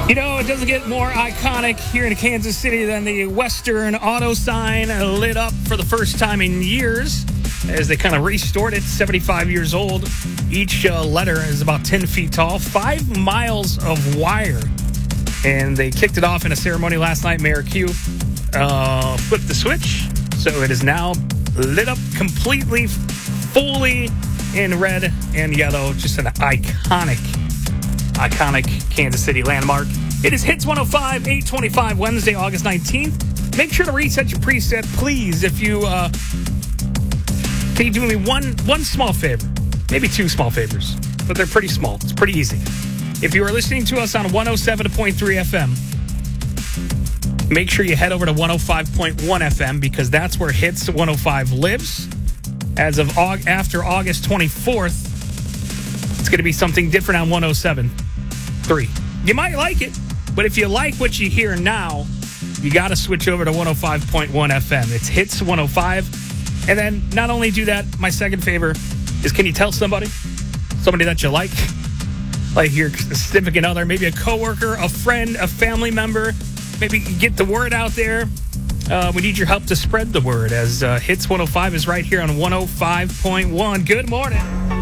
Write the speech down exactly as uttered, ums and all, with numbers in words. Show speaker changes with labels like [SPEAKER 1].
[SPEAKER 1] You know, it doesn't get more iconic here in Kansas City than the Western Auto sign lit up for the first time in years as they kind of restored it, seventy-five years old. Each uh, letter is about ten feet tall, five miles of wire. And they kicked it off in a ceremony last night. Mayor Q uh, flipped the switch, so it is now lit up completely, fully in red and yellow. Just an iconic Iconic Kansas City landmark. It is Hits one oh five, eight twenty-five, Wednesday, August nineteenth. Make sure to reset your preset, please. If you, uh, can you do me one one small favor? Maybe two small favors, but they're pretty small. It's pretty easy. If you are listening to us on one oh seven point three F M, make sure you head over to one oh five point one F M because that's where Hits one oh five lives. As of aug- after August twenty-fourth, it's going to be something different on one oh seven point three. You might like it, but if you like what you hear now, you got to switch over to one oh five point one F M. It's Hits one oh five. And then not only do that, my second favor is, can you tell somebody, somebody that you like, like your significant other, maybe a coworker, a friend, a family member, maybe get the word out there. Uh, we need your help to spread the word as uh, Hits one oh five is right here on one oh five point one. Good morning.